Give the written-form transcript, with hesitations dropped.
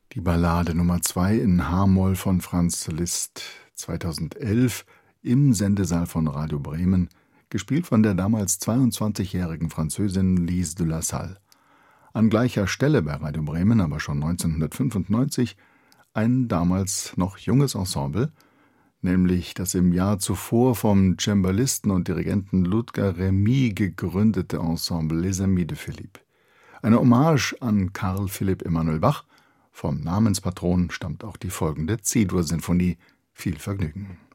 Die Ballade Nummer 2 in H-Moll von Franz Liszt 2011 im Sendesaal von Radio Bremen, gespielt von der damals 22-jährigen Französin Lise de la Salle. An gleicher Stelle bei Radio Bremen, aber schon 1995, ein damals noch junges Ensemble, nämlich das im Jahr zuvor vom Cembalisten und Dirigenten Ludger Remy gegründete Ensemble Les Amis de Philippe. Eine Hommage an Carl Philipp Emanuel Bach. Vom Namenspatron stammt auch die folgende C-Dur-Sinfonie. Viel Vergnügen.